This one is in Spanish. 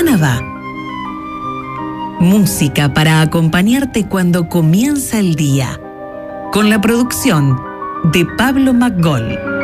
Canadá. Música para acompañarte cuando comienza el día, con la producción de Pablo McGoll.